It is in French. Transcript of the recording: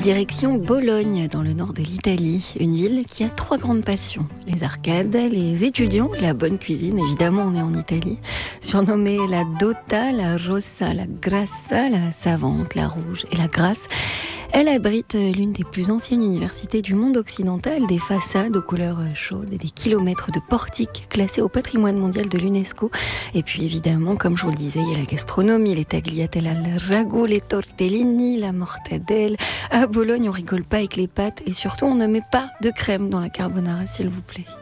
Direction Bologne, dans le nord de l'Italie, une ville qui a 3 grandes passions. Les arcades, les étudiants et la bonne cuisine, évidemment on est en Italie. Surnommée la Dotta, la Rossa, la Grassa, la Savante, la Rouge et la Grasse, elle abrite l'une des plus anciennes universités du monde occidental, des façades aux couleurs chaudes et des kilomètres de portiques classés au patrimoine mondial de l'UNESCO. Et puis évidemment, comme je vous le disais, il y a la gastronomie, les tagliatelle al ragout, les tortellini, la mortadelle. À Bologne, on rigole pas avec les pâtes et surtout, on ne met pas de crème dans la carbonara, s'il vous plaît.